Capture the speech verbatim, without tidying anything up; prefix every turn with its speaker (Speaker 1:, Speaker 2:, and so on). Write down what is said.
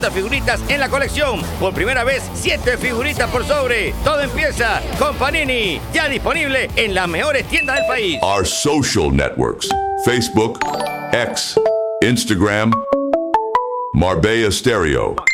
Speaker 1: figuritas en la colección. Por primera vez, siete figuritas por sobre. Todo empieza con Panini. Ya disponible en las mejores tiendas del país.
Speaker 2: Our social networks: Facebook, X, Instagram, Marbella Stereo.